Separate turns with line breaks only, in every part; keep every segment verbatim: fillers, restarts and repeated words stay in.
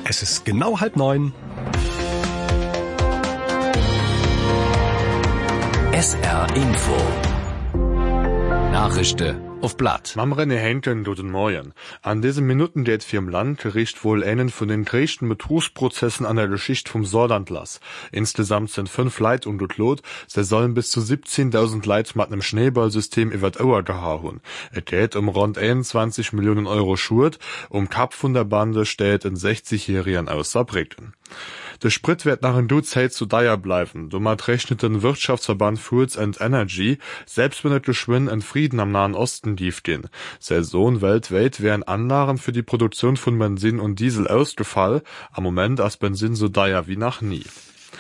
Es ist genau halb neun.
S R Info. Nachrichten auf Blatt.
Mam René Henken, guten Morgen. An diesen Minuten geht für im Landgericht wohl einen von den größten Betrugsprozessen an der Geschichte vom Saarland las. Insgesamt sind fünf Leid ungeklot. Sie sollen bis zu siebzehntausend Leid mit einem Schneeballsystem über die Auer gehauen. Es geht um rund einundzwanzig Millionen Euro Schuld. Um Kap von der Bande steht ein sechzigjährigen aus Saarbrücken. Der Sprit wird nach einem Zeit zu teuer bleiben. Damit rechnet den Wirtschaftsverband Fuels and Energy, selbst wenn es geschwind in Frieden am Nahen Osten lief gehen. Saison weltweit wären Anlagen für die Produktion von Benzin und Diesel ausgefallen. Am Moment ist Benzin so teuer wie noch nie.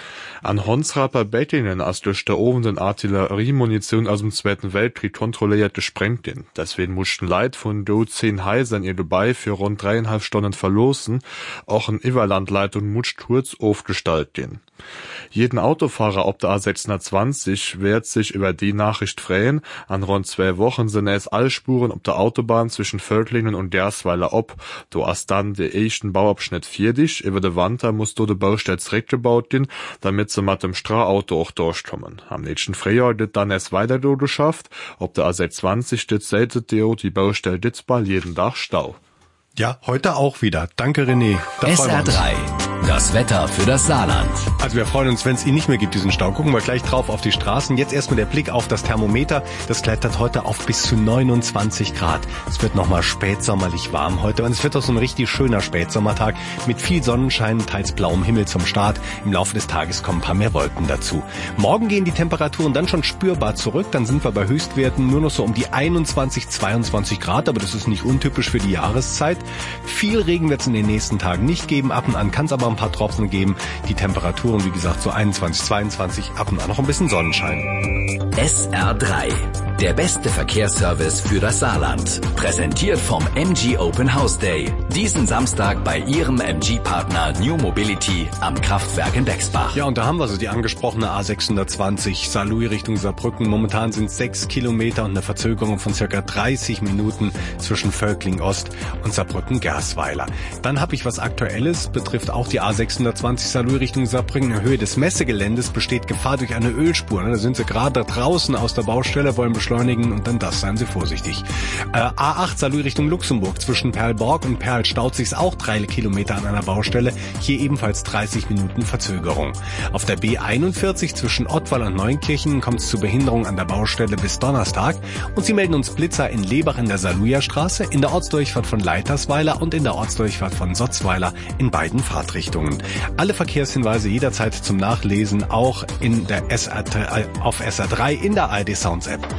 An Honsraper Bettingen ist durch der ofenden Artilleriemunition aus dem Zweiten Weltkrieg kontrolliert gesprengt gehen. Deswegen mussten Leid von do zehn Häusern ihr dabei für rund dreieinhalb Stunden verlosen. Auch ein Überlandleitung musste kurz aufgestaltet gehen. Jeden Autofahrer auf der A sechshundertzwanzig wird sich über die Nachricht freuen. An rund zwei Wochen sind es alle Spuren auf der Autobahn zwischen Völklingen und Gersweiler ob. Du hast dann den ersten Bauabschnitt fertig. Über den Winter muss du der Baustelle zurückgebaut gehen, damit sie mit dem Strahauto auch durchkommen. Am nächsten Frühjahr wird dann erst weiter durchgeschafft. Auf der A sechsundzwanzig wird selten die Baustelle Ditzball jeden Tag Stau.
Ja, heute auch wieder. Danke, René. Da
S R drei. Das Wetter für das Saarland.
Also wir freuen uns, wenn es ihn nicht mehr gibt, diesen Stau. Gucken wir gleich drauf auf die Straßen. Jetzt erstmal der Blick auf das Thermometer. Das klettert heute auf bis zu neunundzwanzig Grad. Es wird nochmal spätsommerlich warm heute. Und es wird auch so ein richtig schöner Spätsommertag mit viel Sonnenschein, teils blauem Himmel zum Start. Im Laufe des Tages kommen ein paar mehr Wolken dazu. Morgen gehen die Temperaturen dann schon spürbar zurück. Dann sind wir bei Höchstwerten nur noch so um die einundzwanzig, zweiundzwanzig Grad. Aber das ist nicht untypisch für die Jahreszeit. Viel Regen wird es in den nächsten Tagen nicht geben. Ab und an kann es aber ein paar Tropfen geben. Die Temperaturen, wie gesagt, so einundzwanzig, zweiundzwanzig, ab und an noch ein bisschen Sonnenschein.
S R drei. Der beste Verkehrsservice für das Saarland. Präsentiert vom M G Open House Day. Diesen Samstag bei Ihrem M G-Partner New Mobility am Kraftwerk in Bexbach.
Ja, und da haben wir so die angesprochene A sechshundertzwanzig, Saarlouis Richtung Saarbrücken. Momentan sind es sechs Kilometer und eine Verzögerung von circa dreißig Minuten zwischen Völkling Ost und Saarbrücken-Gersweiler. Dann habe ich was Aktuelles, betrifft auch die A sechshundertzwanzig Saarlouis Richtung Saarbrücken. In Höhe des Messegeländes besteht Gefahr durch eine Ölspur. Da sind sie gerade draußen aus der Baustelle, wollen beschleunigen und dann das, seien Sie vorsichtig. Äh, A acht Saarlouis Richtung Luxemburg, zwischen Perlborg und Perl staut sich's auch drei Kilometer an einer Baustelle. Hier ebenfalls dreißig Minuten Verzögerung. Auf der B einundvierzig zwischen Ottweiler und Neunkirchen kommt es zu Behinderung an der Baustelle bis Donnerstag. Und Sie melden uns Blitzer in Lebach in der Saarlouier Straße, in der Ortsdurchfahrt von Leitersweiler und in der Ortsdurchfahrt von Sotzweiler in beiden Fahrtrichtungen. Alle Verkehrshinweise jederzeit zum Nachlesen, auch in der S R, auf S R drei in der A R D Sounds App.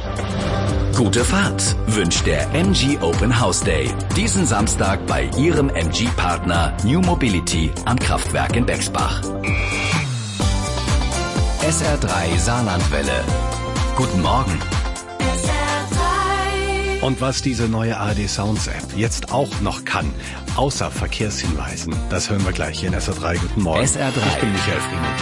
Gute Fahrt wünscht der M G Open House Day. Diesen Samstag bei Ihrem M G-Partner New Mobility am Kraftwerk in Bexbach. S R drei Saarlandwelle. Guten Morgen.
Und was diese neue A R D Sounds App jetzt auch noch kann, außer Verkehrshinweisen, das hören wir gleich hier in S R drei. Guten Morgen.
S R drei.
Ich bin Michael Friemuth.